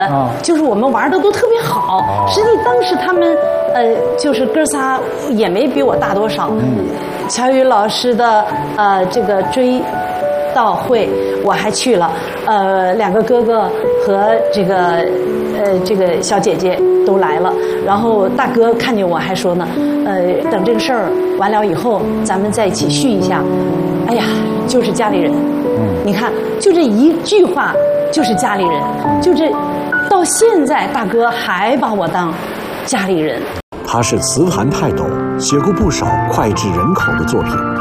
就是我们玩的都特别好。实际当时他们就是哥仨也没比我大多少。乔羽老师的这个追悼会我还去了，两个哥哥和这个小姐姐都来了。然后大哥看见我还说呢，等这个事儿完了以后，咱们在一起叙一下。哎呀，就是家里人。你看，就这一句话，就是家里人。就这，到现在大哥还把我当家里人。 他是词坛泰斗，写过不少脍炙人口的作品。